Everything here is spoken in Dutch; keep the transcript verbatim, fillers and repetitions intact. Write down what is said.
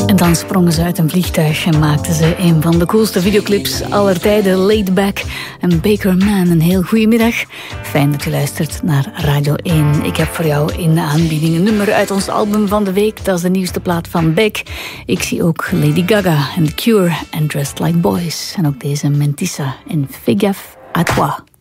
En dan sprongen ze uit een vliegtuig en maakten ze een van de coolste videoclips aller tijden, Laid Back en Baker Man. Een heel goedemiddag. Fijn dat u luistert naar Radio één. Ik heb voor jou in de aanbieding een nummer uit ons album van de week. Dat is de nieuwste plaat van Beck. Ik zie ook Lady Gaga en The Cure en Dressed Like Boys. En ook deze Mentissa en Figaf à Toi.